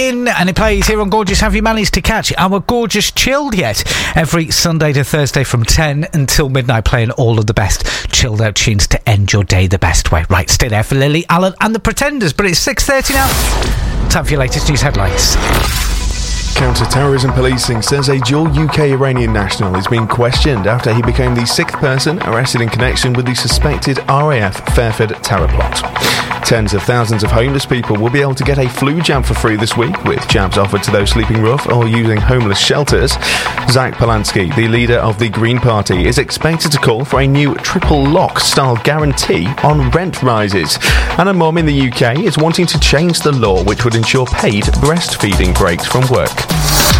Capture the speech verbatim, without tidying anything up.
In and it plays here on Gorgeous. Have you managed to catch our Gorgeous Chilled yet? Every Sunday to Thursday from ten until midnight, playing all of the best chilled out tunes to end your day the best way. Right, stay there for Lily Allen and the Pretenders, but it's six thirty now. Time for your latest news headlines. Counter-terrorism policing says a dual U K Iranian national is being questioned after he became the sixth person arrested in connection with the suspected R A F Fairford terror plot. Tens of thousands of homeless people will be able to get a flu jab for free this week, with jabs offered to those sleeping rough or using homeless shelters. Zach Polanski, the leader of the Green Party, is expected to call for a new triple lock style guarantee on rent rises. And a mum in the U K is wanting to change the law which would ensure paid breastfeeding breaks from work.